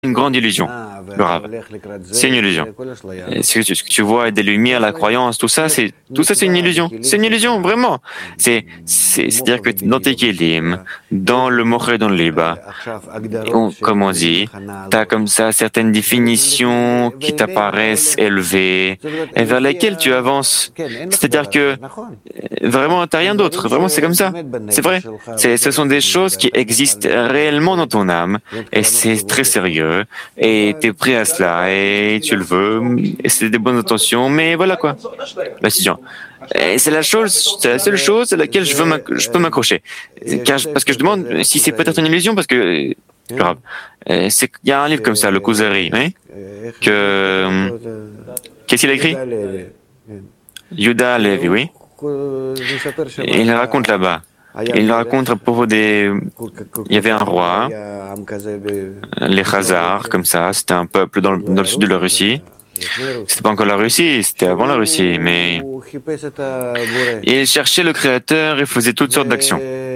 une grande illusion, le Rav. C'est une illusion. Ce que tu vois, des lumières, la croyance, tout ça, c'est une illusion. C'est une illusion, vraiment. C'est-à-dire que dans tes kélim, dans le moché, dans le liba, comme on dit, t'as comme ça certaines définitions qui t'apparaissent élevées et vers lesquelles tu avances. C'est-à-dire que vraiment, t'as rien d'autre. Vraiment, c'est comme ça. C'est vrai. Ce sont des choses qui existent réellement dans ton âme et c'est très sérieux et t'es prêt à cela et tu le veux et c'est des bonnes intentions, mais voilà quoi. La situation. Et c'est la seule chose à laquelle je peux m'accrocher. Parce que je demande si c'est peut-être une illusion parce que grave. Il y a un livre comme ça, le Kuzari, hein, qu'est-ce qu'il a écrit? Yuda Levi, oui. Et il raconte là-bas. Il raconte à propos il y avait un roi, les Khazars, comme ça, c'était un peuple dans le sud de la Russie. C'était pas encore la Russie, c'était avant la Russie, mais il cherchait le Créateur et faisait toutes sortes d'actions.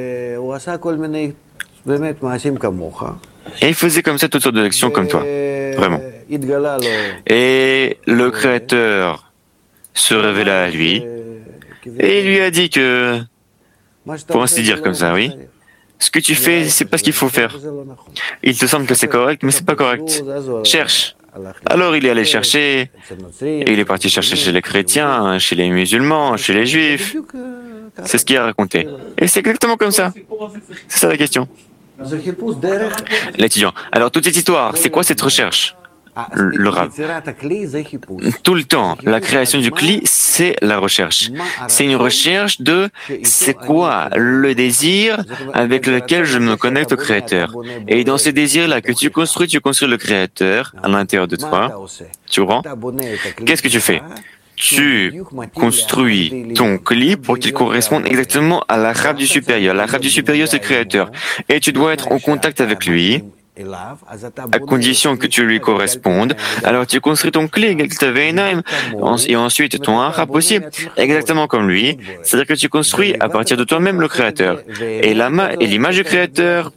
Et il faisait comme ça toutes sortes d'actions comme toi, vraiment. Et le Créateur se révéla à lui et il lui a dit que, pour ainsi dire comme ça, oui, ce que tu fais, c'est pas ce qu'il faut faire. Il te semble que c'est correct, mais c'est pas correct. Cherche. Alors il est allé chercher, et il est parti chercher chez les chrétiens, chez les musulmans, chez les juifs. C'est ce qu'il a raconté. Et c'est exactement comme ça. C'est ça la question. L'étudiant. Alors toute cette histoire, c'est quoi cette recherche? Le Rav. Tout le temps, la création du Kli, c'est la recherche. C'est une recherche de c'est quoi le désir avec lequel je me connecte au Créateur. Et dans ce désir-là que tu construis le Créateur à l'intérieur de toi. Tu comprends? Qu'est-ce que tu fais? Tu construis ton Kli pour qu'il corresponde exactement à la Rav du supérieur. La Rav du supérieur, c'est le Créateur. Et tu dois être en contact avec lui, à condition que tu lui correspondes. Alors tu construis ton Kli, et ensuite ton Arap aussi, exactement comme lui. C'est-à-dire que tu construis à partir de toi-même le Créateur. Et l'image du Créateur.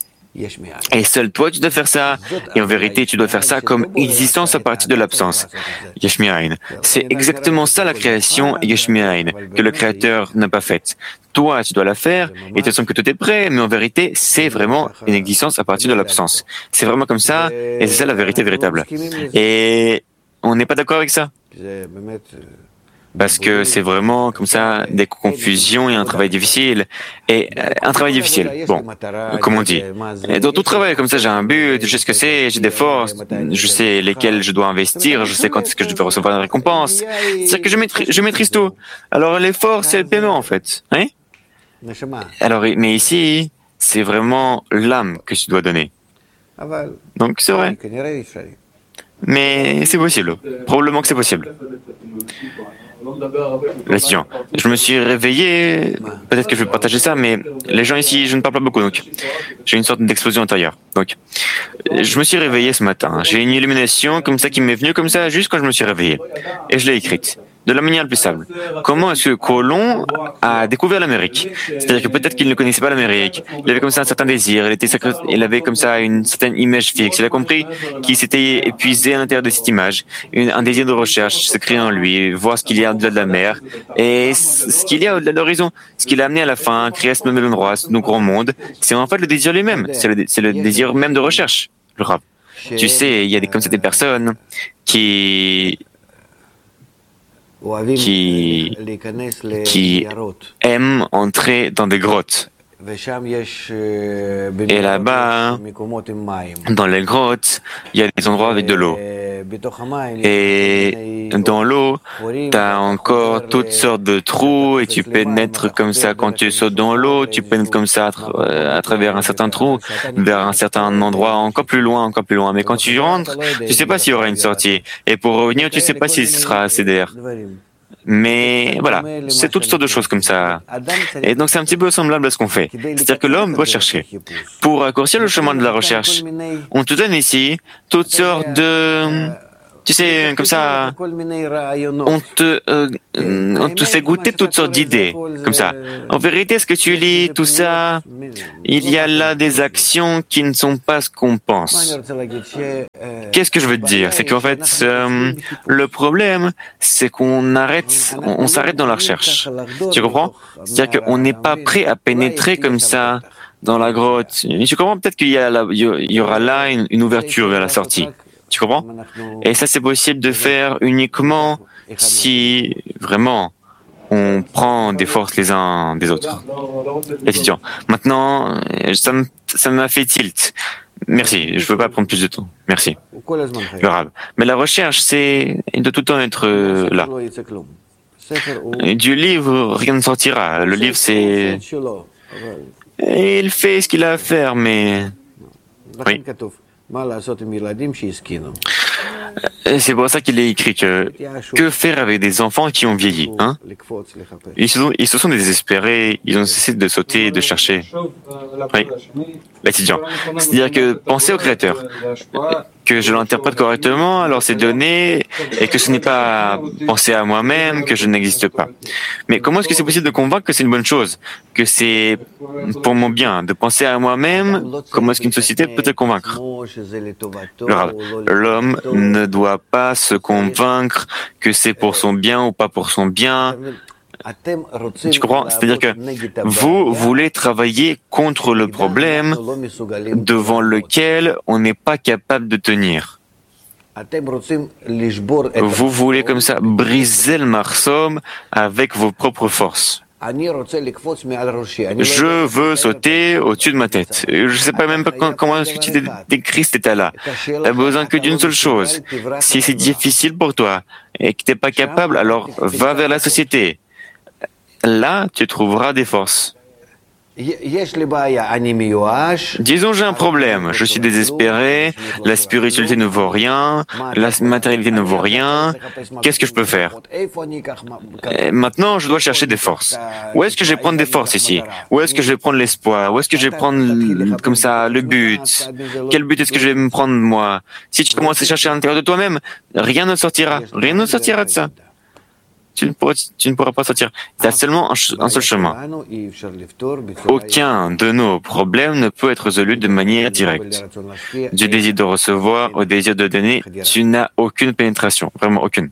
Et seul toi, tu dois faire ça. Et en vérité, tu dois faire ça comme existence à partir de l'absence. Yeshmiaïn. C'est exactement ça la création Yeshmiaïn, que le Créateur n'a pas faite. Toi, tu dois la faire, et il te semble que tout est prêt, mais en vérité, c'est vraiment une existence à partir de l'absence. C'est vraiment comme ça, et c'est ça la vérité véritable. Et on n'est pas d'accord avec ça. Parce que c'est vraiment comme ça des confusions et un travail difficile. Bon, comme on dit. Et dans tout travail comme ça, j'ai un but, je sais ce que c'est, j'ai des forces, je sais lesquelles je dois investir, je sais quand est-ce que je dois recevoir une récompense. C'est-à-dire que je maîtrise tout. Alors l'effort, c'est le paiement en fait. Hein? Alors, mais ici, c'est vraiment l'âme que tu dois donner. Donc c'est vrai. Mais c'est possible. Probablement que c'est possible. L'étudiant. Je me suis réveillé, peut-être que je vais partager ça, mais les gens ici, je ne parle pas beaucoup, donc j'ai une sorte d'explosion intérieure. Donc, je me suis réveillé ce matin. J'ai une illumination comme ça qui m'est venue comme ça juste quand je me suis réveillé. Et je l'ai écrite. De la manière la plus simple. Comment est-ce que Colomb a découvert l'Amérique? C'est-à-dire que peut-être qu'il ne connaissait pas l'Amérique. Il avait comme ça un certain désir. Il avait comme ça une certaine image fixe. Il a compris qu'il s'était épuisé à l'intérieur de cette image. Un désir de recherche se crée en lui, voir ce qu'il y a au-delà de la mer et ce qu'il y a au-delà de l'horizon. Ce qu'il a amené à la fin, créer ce même endroit, ce grand monde. C'est en fait le désir lui-même. C'est le désir même de recherche. Le rap. Tu sais, il y a comme ça des personnes qui aiment entrer dans des grottes. Et là-bas, dans les grottes, il y a des endroits avec de l'eau. Et dans l'eau, tu as encore toutes sortes de trous et tu pénètres comme ça quand tu sautes dans l'eau, tu pénètres comme ça à travers un certain trou, vers un certain endroit encore plus loin, encore plus loin. Mais quand tu rentres, tu sais pas s'il y aura une sortie. Et pour revenir, tu sais pas si ce sera assez d'air. Mais voilà, c'est toutes sortes de choses comme ça. Et donc c'est un petit peu semblable à ce qu'on fait. C'est-à-dire que l'homme doit chercher. Pour raccourcir le chemin de la recherche, on te donne ici toutes sortes Tu sais, comme ça, on te fait goûter toutes sortes d'idées, comme ça. En vérité, ce que tu lis, tout ça, il y a là des actions qui ne sont pas ce qu'on pense. Qu'est-ce que je veux te dire? C'est qu'en fait, le problème, c'est qu'on on s'arrête dans la recherche. Tu comprends? C'est-à-dire qu'on n'est pas prêt à pénétrer comme ça dans la grotte. Et tu comprends peut-être qu'il y aura là une ouverture vers la sortie. Tu comprends? Et ça, c'est possible de faire uniquement si vraiment on prend des forces les uns des autres. Étudiant. Maintenant, ça m'a fait tilt. Merci, je ne veux pas prendre plus de temps. Merci. Le rab. Mais la recherche, c'est de tout le temps être là. Et du livre, rien ne sortira. Le livre, c'est... Il fait ce qu'il a à faire, mais... Oui. C'est pour ça qu'il est écrit que faire avec des enfants qui ont vieilli, hein? Ils se sont désespérés, ils ont cessé de sauter et de chercher. Oui, l'étudiant. C'est-à-dire que penser au Créateur, que je l'interprète correctement, alors c'est donné, et que ce n'est pas penser à moi-même, que je n'existe pas. Mais comment est-ce que c'est possible de convaincre que c'est une bonne chose, que c'est pour mon bien, de penser à moi-même? Comment est-ce qu'une société peut te convaincre? L'homme ne doit pas se convaincre que c'est pour son bien ou pas pour son bien. Tu comprends? C'est-à-dire que vous voulez travailler contre le problème devant lequel on n'est pas capable de tenir. Vous voulez comme ça briser le marsum avec vos propres forces. Je veux sauter au-dessus de ma tête. Je ne sais pas même pas comment est-ce que tu décris cet état-là. Tu n'as besoin que d'une seule chose. Si c'est difficile pour toi et que tu n'es pas capable, alors va vers la société. Là, tu trouveras des forces. Disons, j'ai un problème, je suis désespéré, la spiritualité ne vaut rien, la matérialité ne vaut rien, qu'est-ce que je peux faire? Et maintenant, je dois chercher des forces. Où est-ce que je vais prendre des forces ici? Où est-ce que je vais prendre l'espoir? Où est-ce que je vais prendre, comme ça, le but? Quel but est-ce que je vais me prendre, moi? Si tu commences à chercher à l'intérieur de toi-même, rien ne sortira de ça. Tu ne pourras pas sortir. Tu as seulement un seul chemin. Aucun de nos problèmes ne peut être résolu de manière directe. Du désir de recevoir au désir de donner, tu n'as aucune pénétration, vraiment aucune.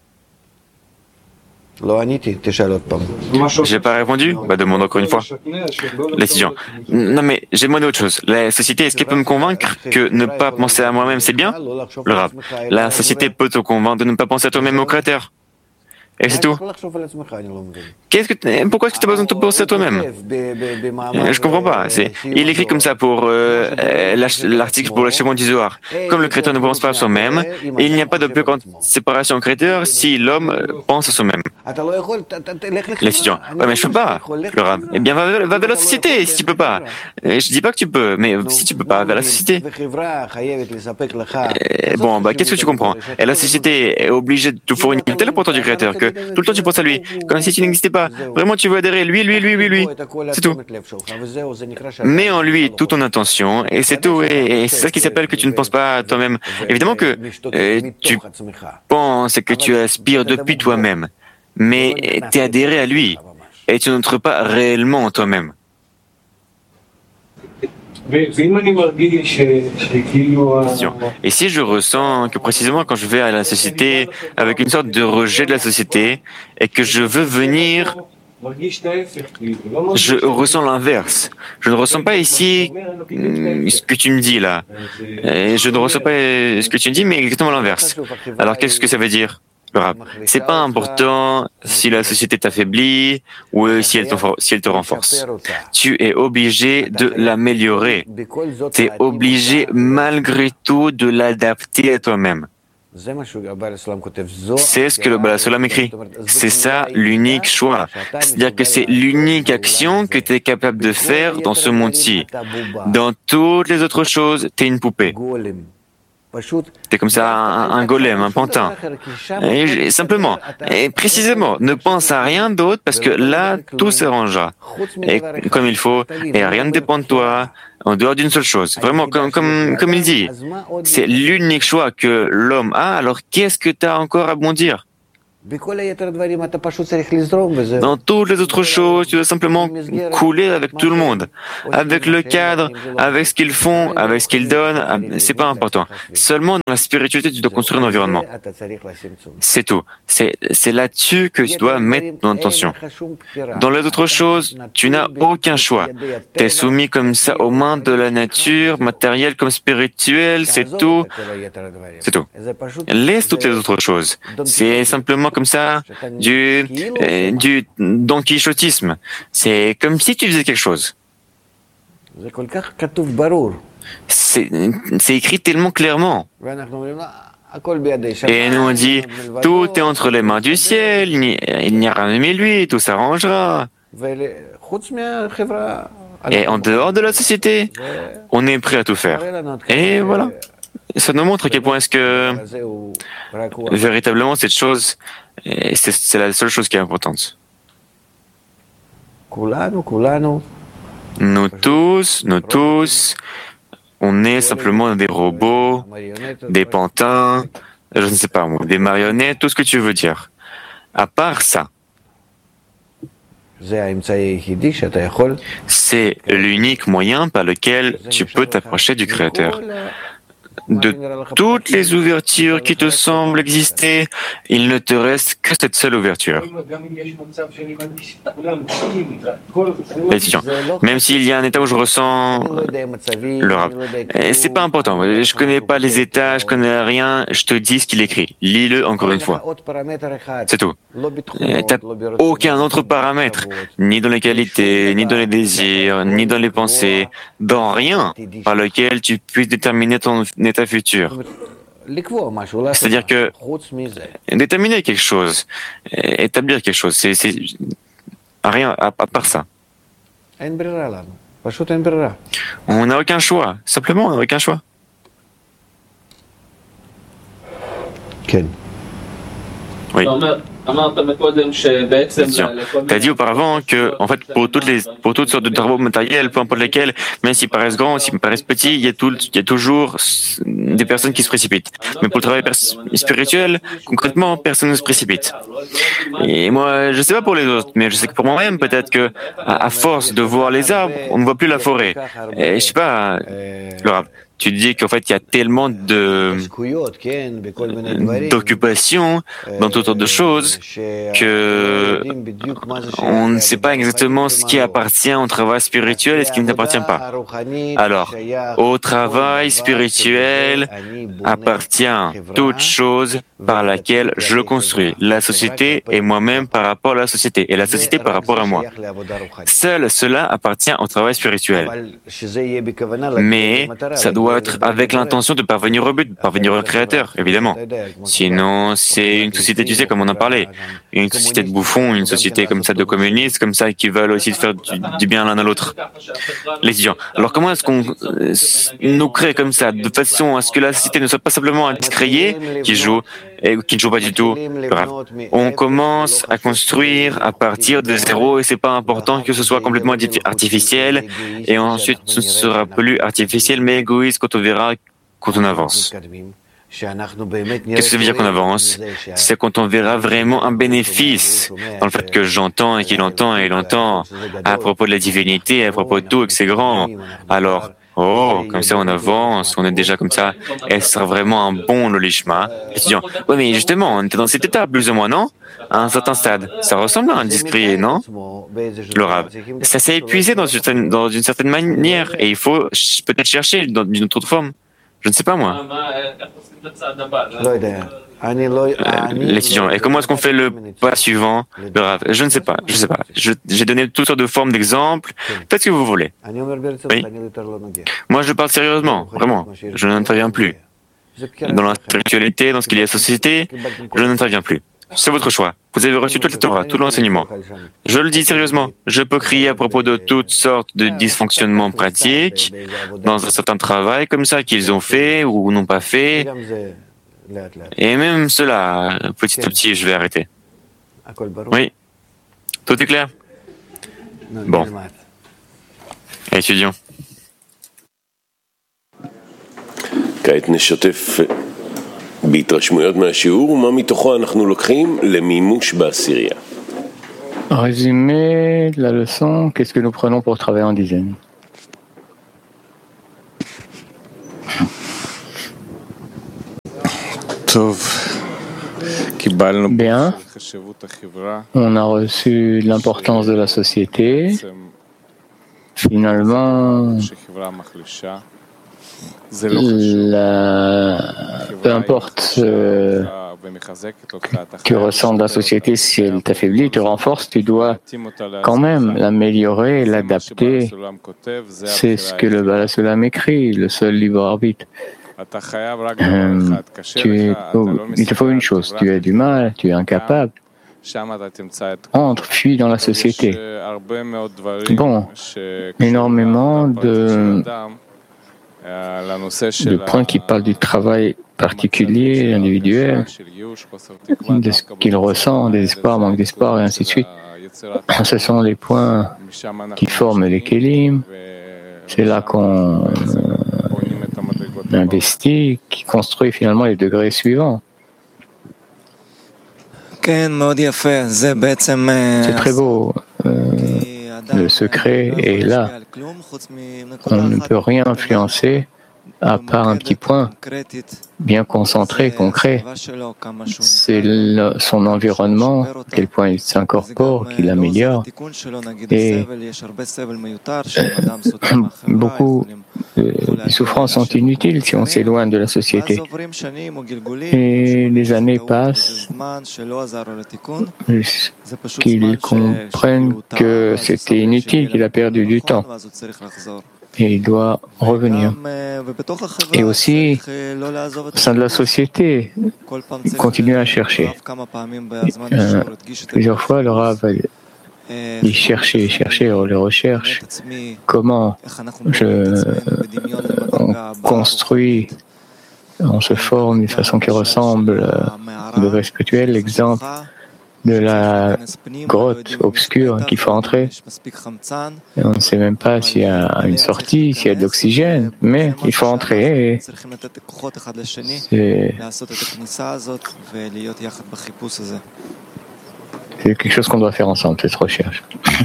J'ai pas répondu? Demande encore une fois. L'étudiant. Non mais, j'ai demandé autre chose. La société, est-ce qu'elle peut me convaincre que ne pas penser à moi-même, c'est bien? Le rab. La société peut te convaincre de ne pas penser à toi-même au Créateur. Et c'est tout. Pourquoi est-ce que tu as besoin de te penser à toi-même? Je comprends pas. Il écrit comme ça pour l'article pour l'achèvement du Zohar. Comme le Créateur ne pense pas à soi-même, il n'y a pas de plus grande séparation au Créateur si l'homme pense à soi-même. L'étudiant. Ouais, mais je peux pas. Le rab. Eh bien, va vers la société si tu peux pas. Je dis pas que tu peux, mais si tu peux pas, vers la société. Bon, qu'est-ce que tu comprends? Et la société est obligée de te fournir tel important du Créateur que tout le temps tu penses à lui, comme si tu n'existais pas. Vraiment, tu veux adhérer, lui. C'est tout. Mets en lui toute ton intention, et c'est tout. Et c'est ça qui s'appelle que tu ne penses pas à toi-même. Évidemment que tu penses et que tu aspires depuis toi-même, mais tu es adhéré à lui, et tu n'entres pas réellement en toi-même. Et si je ressens que précisément quand je vais à la société avec une sorte de rejet de la société et que je veux venir, je ressens l'inverse. Je ne ressens pas ici ce que tu me dis là. Et je ne ressens pas ce que tu me dis, mais exactement l'inverse. Alors qu'est-ce que ça veut dire? C'est pas important si la société t'affaiblit ou si elle te renforce. Tu es obligé de l'améliorer. Tu es obligé malgré tout de l'adapter à toi-même. C'est ce que le Baal HaSulam écrit. C'est ça l'unique choix. C'est-à-dire que c'est l'unique action que tu es capable de faire dans ce monde-ci. Dans toutes les autres choses, tu es une poupée. T'es comme ça un golem, un pantin. Et simplement, et précisément, ne pense à rien d'autre parce que là, tout s'arrangera. Et comme il faut, et rien ne dépend de toi, en dehors d'une seule chose. Vraiment, comme il dit, c'est l'unique choix que l'homme a, alors qu'est-ce que tu as encore à bondir? Dans toutes les autres choses, tu dois simplement couler avec tout le monde, avec le cadre, avec ce qu'ils font, avec ce qu'ils donnent, c'est pas important. Seulement dans la spiritualité, tu dois construire un environnement. C'est tout. C'est là-dessus que tu dois mettre ton attention. Dans les autres choses, tu n'as aucun choix. Tu es soumis comme ça aux mains de la nature, matérielle comme spirituelle, c'est tout. C'est tout. Laisse toutes les autres choses. C'est simplement comme ça du Don Quichotisme. C'est comme si tu faisais quelque chose. C'est écrit tellement clairement. Et nous on dit, tout est entre les mains du ciel, il n'y a rien mais lui, tout s'arrangera. Et en dehors de la société, on est prêt à tout faire. Et voilà. Ça nous montre à quel point est-ce que véritablement cette chose, c'est la seule chose qui est importante. Nous tous, on est simplement des robots, des pantins, je ne sais pas moi, des marionnettes, tout ce que tu veux dire. À part ça, c'est l'unique moyen par lequel tu peux t'approcher du Créateur. De toutes les ouvertures qui te semblent exister, il ne te reste que cette seule ouverture. Même s'il y a un état où je ressens le rab, c'est pas important. Je connais pas les états, je connais rien. Je te dis ce qu'il écrit. Lis-le encore une fois. C'est tout. T'as aucun autre paramètre, ni dans les qualités, ni dans les désirs, ni dans les pensées, dans rien par lequel tu puisses déterminer ton état futur. C'est-à-dire que déterminer quelque chose, établir quelque chose, c'est rien à part ça. On n'a aucun choix. Simplement, on n'a aucun choix. Oui. Tu as dit auparavant que, en fait, pour toutes sortes de travaux matériels, peu importe lesquels, même s'ils paraissent grands, s'ils paraissent petits, il y a toujours des personnes qui se précipitent. Mais pour le travail spirituel, concrètement, personne ne se précipite. Et moi, je sais pas pour les autres, mais je sais que pour moi-même, peut-être que, à force de voir les arbres, on ne voit plus la forêt. Et je sais pas, Laura, tu dis qu'en fait, il y a tellement d'occupations dans toutes sortes de choses que on ne sait pas exactement ce qui appartient au travail spirituel et ce qui ne t'appartient pas. Alors, au travail spirituel appartient toute chose par laquelle je construis, la société et moi-même par rapport à la société, et la société par rapport à moi. Seul cela appartient au travail spirituel. Mais ça doit être avec l'intention de parvenir au but, de parvenir au Créateur, évidemment. Sinon, c'est une société, tu sais, comme on en parlait, une société de bouffons, une société comme ça de communistes, comme ça, qui veulent aussi faire du bien l'un à l'autre. Les étudiants. Alors comment est-ce qu'on nous crée comme ça, de façon à ce que la société ne soit pas simplement un discréé qui joue, et qui ne joue pas du tout? Bref. On commence à construire à partir de zéro et c'est pas important que ce soit complètement artificiel, et ensuite ce ne sera plus artificiel mais égoïste quand on verra, quand on avance. Qu'est-ce que ça veut dire qu'on avance? C'est quand on verra vraiment un bénéfice dans le fait que j'entends et qu'il entend et il entend à propos de la divinité, à propos de tout et que c'est grand. Alors, comme ça on avance, on est déjà comme ça. Et ce sera vraiment un bon lolishma. Étudiant, oui mais justement, on était dans cette étape plus ou moins, non? À un certain stade. Ça ressemble à un discret, non? Le rab. Ça s'est épuisé dans une certaine manière et il faut peut-être chercher d'une autre forme. Je ne sais pas moi. L'étudiant. Et comment est-ce qu'on fait le pas suivant? Le rab. Je ne sais pas. J'ai donné toutes sortes de formes d'exemples. Faites ce que vous voulez. Oui. Moi, je parle sérieusement, vraiment. Je n'interviens plus. Dans la spiritualité, dans ce qu'il y a société, je n'interviens plus. C'est votre choix. Vous avez reçu toute la Torah, tout l'enseignement. Je le dis sérieusement. Je peux crier à propos de toutes sortes de dysfonctionnements pratiques dans un certain travail comme ça qu'ils ont fait ou n'ont pas fait. Et même cela, petit à petit, je vais arrêter. Oui. Tout est clair? Bon. Étudiants. כעת נשתף בהתרשמויות מהשיעור ומה מתוכו אנחנו לוקחים למימוש בעשירייה. Résumé de la leçon, qu'est-ce que nous prenons pour travailler en dizaine? Bien, on a reçu l'importance de la société. Finalement, peu importe tu ressens de la société, si elle t'affaiblit, te renforce, tu dois quand même l'améliorer, l'adapter. C'est ce que le Bala Sulam écrit, le seul libre arbitre. Il te faut une chose, tu as du mal, tu es incapable. Entre, fuis dans la société. Bon, énormément de points qui parlent du travail particulier, individuel, de ce qu'il ressent, désespoir, manque d'espoir, et ainsi de suite. Ce sont les points qui forment les kélim. C'est là qu'on investit, qui construit finalement les degrés suivants. C'est très beau. Le secret est là. On ne peut rien influencer à part un petit point bien concentré, concret. C'est son environnement, quel point il s'incorpore, qu'il améliore. Et beaucoup de souffrances sont inutiles si on s'éloigne de la société. Et les années passent qu'ils comprennent que c'était inutile, qu'il a perdu du temps. Et il doit revenir. Et aussi, au sein de la société, continuer à chercher. Plusieurs fois, le Rav il cherchait, on le recherche. Comment on construit, on se forme d'une façon qui ressemble au degré spirituel, l'exemple de la grotte obscure qu'il faut entrer. Et on ne sait même pas s'il y a une sortie, s'il y a de l'oxygène, mais il faut entrer. C'est quelque chose qu'on doit faire ensemble, cette recherche.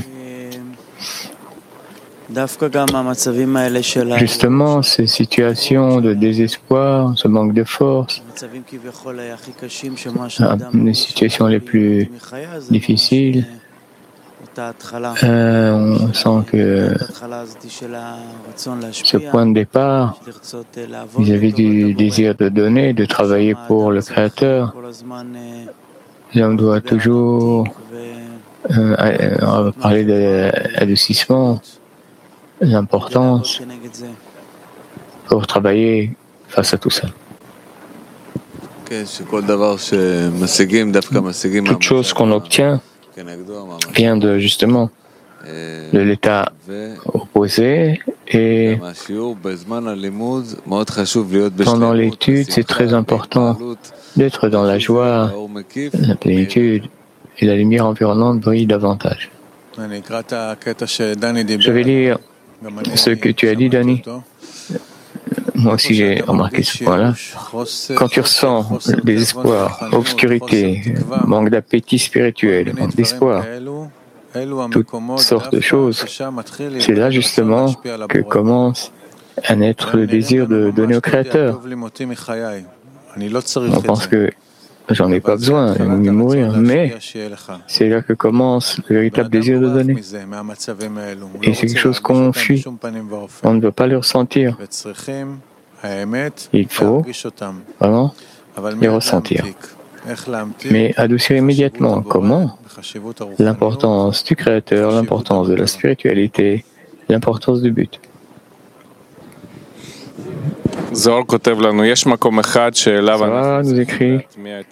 Justement, ces situations de désespoir, ce manque de force, les situations les plus difficiles, on sent que ce point de départ, vis-à-vis du désir de donner, de travailler pour le Créateur, l'homme doit toujours parler d'adoucissement, l'importance pour travailler face à tout ça. Toute chose qu'on obtient vient de justement de l'état opposé et pendant l'étude, c'est très important d'être dans la joie, la plénitude et la lumière environnante brille davantage. Je vais lire ce que tu as dit, Dani. Moi aussi, j'ai remarqué ce point-là. Quand tu ressens le désespoir, obscurité, manque d'appétit spirituel, manque d'espoir, toutes sortes de choses, c'est là justement que commence à naître le désir de donner au Créateur. On pense que j'en ai pas besoin, je vais mourir, mais c'est là que commence le véritable désir de donner. Et c'est quelque chose qu'on fuit. On ne veut pas le ressentir. Il faut vraiment les ressentir. Mais adoucir immédiatement. Comment? L'importance du Créateur, l'importance de la spiritualité, l'importance du but. Zohar nous écrit,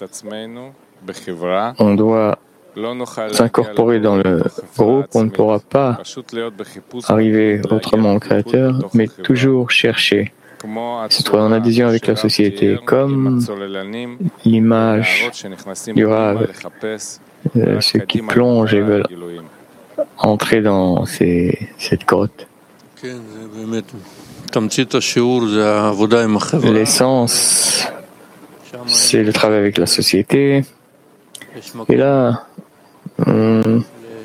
on doit s'incorporer dans le groupe, on ne pourra pas arriver autrement au Créateur, mais toujours chercher, se trouver en adhésion avec la société, comme l'image du Rav, ceux qui plongent et veulent entrer dans cette grotte. L'essence, c'est le travail avec la société. Et là, on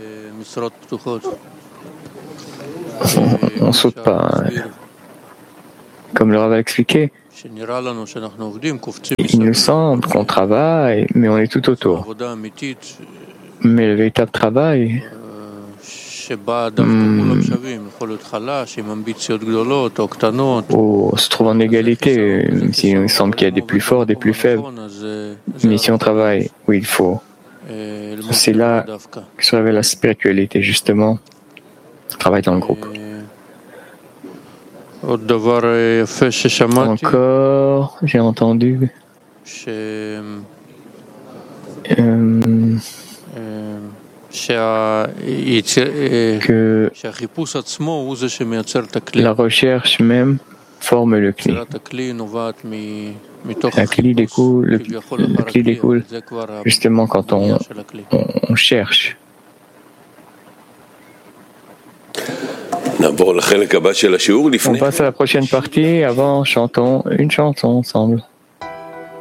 saute pas. Comme le Rav a expliqué, il nous semble qu'on travaille, mais on est tout autour. Mais le véritable travail, se trouve en égalité. Il semble qu'il y a des plus forts, des plus faibles. Mais si on travaille où il faut, c'est là que se révèle la spiritualité, justement. Travail dans le groupe. Encore, j'ai entendu que la recherche même forme le cli. Le cli découle justement quand on cherche. On passe à la prochaine partie. Avant, chantons une chanson ensemble.